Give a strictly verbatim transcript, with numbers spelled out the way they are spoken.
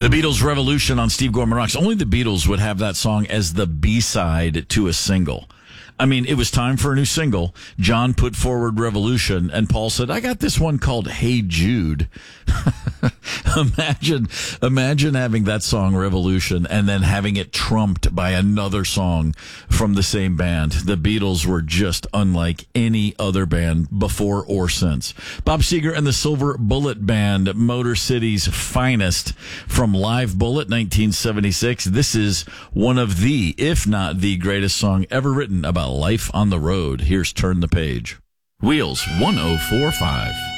The Beatles' Revolution on Steve Gorman Rocks. Only the Beatles would have that song as the B-side to a single. I mean, it was time for a new single. John put forward Revolution, and Paul said, I got this one called Hey Jude. imagine, imagine having that song, Revolution, and then having it trumped by another song from the same band. The Beatles were just unlike any other band before or since. Bob Seger and the Silver Bullet Band, Motor City's finest from Live Bullet, nineteen seventy-six. This is one of the, if not the greatest song ever written about life on the road. Here's Turn the Page. Wheels one oh four point five.